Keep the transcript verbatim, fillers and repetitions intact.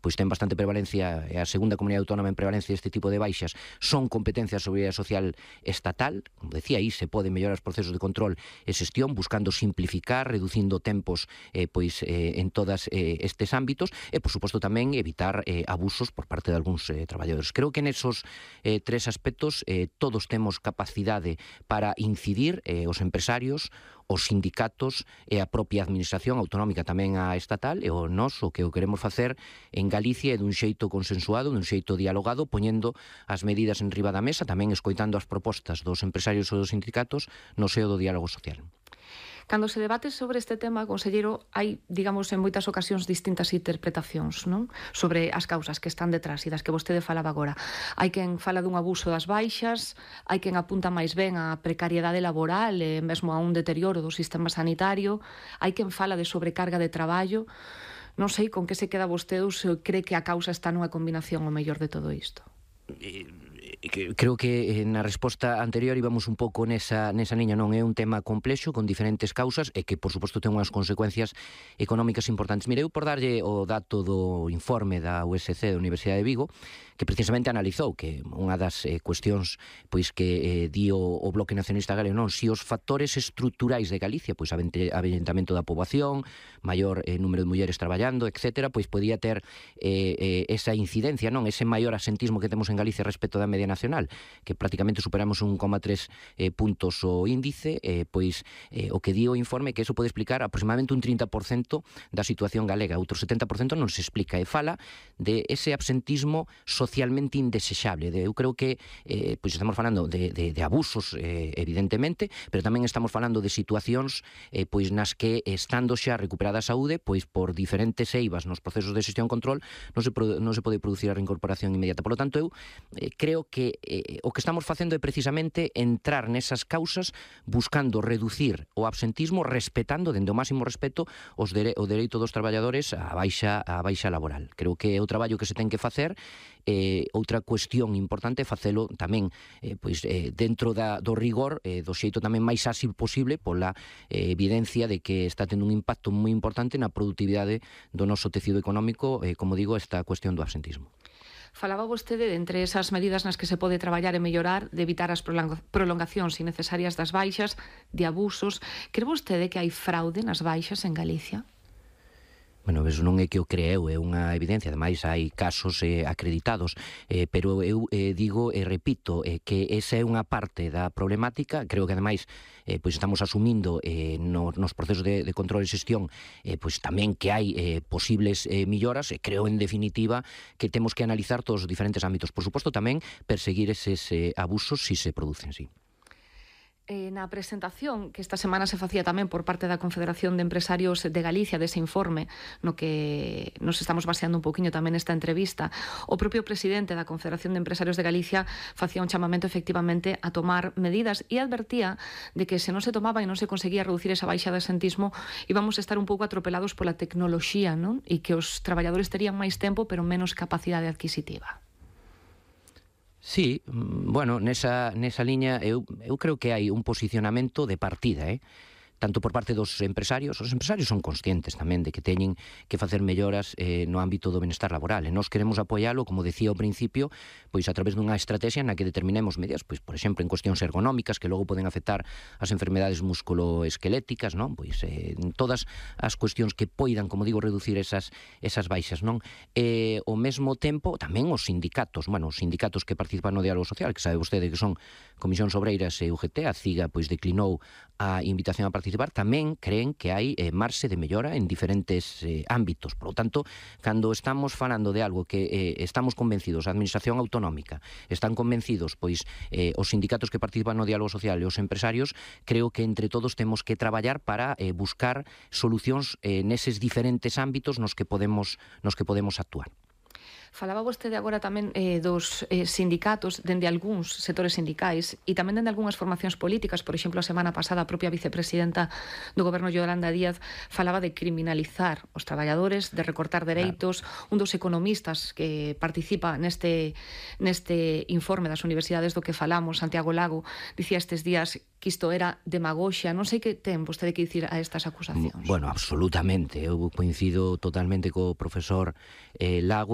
pois ten bastante prevalencia, é a segunda comunidade autónoma en prevalencia deste tipo de baixas, son competencias de seguridade social estatal. Como decía, aí se poden mellorar os procesos de control e xestión, buscando simplificar, reducindo tempos eh, pois eh, en todas eh, estes ámbitos, e, por suposto, tamén evitar eh, abusos por parte de algúns eh, traballadores. Creo que nesos eh, tres aspectos eh, todos temos capacidade para incidir, eh, os empresarios, os sindicatos e a propia administración autonómica, tamén a estatal, e o nós o que o queremos facer en Galicia é dun xeito consensuado, dun xeito dialogado, poñendo as medidas en riba da mesa, tamén escoitando as propostas dos empresarios ou dos sindicatos no seo do diálogo social. Cando se debate sobre este tema, conselleiro, hai, digamos, en moitas ocasións distintas interpretacións, non? Sobre as causas que están detrás e das que vostede falaba agora. Hai quen fala dun abuso das baixas, hai quen apunta máis ben á precariedade laboral e mesmo a un deterioro do sistema sanitario, hai quen fala de sobrecarga de traballo. Non sei con que se queda vostede ou se cree que a causa está nunha combinación o mellor de todo isto. Creo que na resposta anterior íbamos un pouco nesa, nesa liña, non é un tema complexo con diferentes causas e que, por suposto, ten unhas consecuencias económicas importantes. Mire, eu por darlle o dato do informe da U S C da Universidade de Vigo, que precisamente analizou que unha das eh, cuestións pois que eh, dio o Bloque Nacionalista Galego, non, si os factores estruturais de Galicia, pois avellentamento da poboación, maior eh, número de mulleres traballando, etcétera, pois podía ter eh, eh, esa incidencia, non, ese maior asentismo que temos en Galicia respecto da media nacional, que prácticamente superamos un coma tres eh, puntos o índice, eh, pois eh, o que di o informe que eso pode explicar aproximadamente un trinta por cento da situación galega, outro setenta por cento non se explica, e fala de ese absentismo socialmente indesexable. De, eu creo que eh, pois estamos falando de, de, de abusos, eh, evidentemente, pero tamén estamos falando de situacións eh, pois nas que, estando xa recuperada a saúde, pois por diferentes eivas nos procesos de xestión e control non se, non se pode producir a reincorporación inmediata. Por lo tanto, eu eh, creo que eh, o que estamos facendo é precisamente entrar nesas causas buscando reducir o absentismo, respetando, dende o máximo respeto, os dere o dereito dos traballadores á baixa, á baixa laboral. Creo que é o traballo que se ten que facer. Eh, outra cuestión importante é facelo tamén eh, pois, eh, dentro da, do rigor, eh, do xeito tamén máis áxil posible, pola eh, evidencia de que está tendo un impacto moi importante na produtividade do noso tecido económico, eh, como digo, esta cuestión do absentismo. Falaba vostede de entre esas medidas nas que se pode traballar e mellorar, de evitar as prolongacións innecesarias das baixas, de abusos. Cree vostede que hai fraude nas baixas en Galicia? Bueno, eso non é que o creo, é unha evidencia, ademais hai casos eh, acreditados, eh, pero eu eh, digo e repito eh, que esa é unha parte da problemática. Creo que ademais eh, pois estamos asumindo eh, no, nos procesos de, de control e xestión eh, pois tamén que hai eh, posibles eh, milloras, e creo en definitiva que temos que analizar todos os diferentes ámbitos. Por suposto tamén perseguir eses eh, abusos si se producen, sí. Eh, na presentación que esta semana se facía tamén por parte da Confederación de Empresarios de Galicia dese informe no que nos estamos baseando un poquinho tamén nesta entrevista, o propio presidente da Confederación de Empresarios de Galicia facía un chamamento efectivamente a tomar medidas e advertía de que se non se tomaba e non se conseguía reducir esa baixa de asentismo, íbamos a estar un pouco atropelados pola tecnoloxía, non? E que os traballadores terían máis tempo pero menos capacidade adquisitiva. Sí, bueno, nesa, nesa liña eu, eu creo que hai un posicionamento de partida, eh? tanto por parte dos empresarios. Os empresarios son conscientes tamén de que teñen que facer melloras eh, no ámbito do benestar laboral, e nós queremos apoialo, como decía ao principio, pois a través dunha estrategia na que determinemos medidas, pois por exemplo en cuestións ergonómicas que logo poden afectar as enfermedades musculoesqueléticas, non? Pois eh, todas as cuestións que poidan, como digo, reducir esas esas baixas, non? E ao mesmo tempo tamén os sindicatos, bueno, os sindicatos que participan no diálogo social, que sabe vostede que son Comisións Obreiras e U G T, a CIGA pois declinou a invitación a participar, tamén creen que hai eh, marxe de mellora en diferentes eh, ámbitos. Por lo tanto, cando estamos falando de algo que eh, estamos convencidos, a Administración Autonómica están convencidos, pois eh, os sindicatos que participan no diálogo social e os empresarios, creo que entre todos temos que traballar para eh, buscar solucións eh, neses diferentes ámbitos nos que podemos nos que podemos actuar. Falaba vostede agora tamén eh, dos eh, sindicatos, dende algúns sectores sindicais e tamén dende algunhas formacións políticas. Por exemplo, a semana pasada a propia vicepresidenta do Goberno, Yolanda Díaz, falaba de criminalizar os traballadores, de recortar dereitos. Un dos economistas que participa neste, neste informe das universidades do que falamos, Santiago Lago, dicía estes días que isto era demagoxia. Non sei que ten vostede que dicir a estas acusacións. Bueno, absolutamente. Eu coincido totalmente co profesor eh, Lago.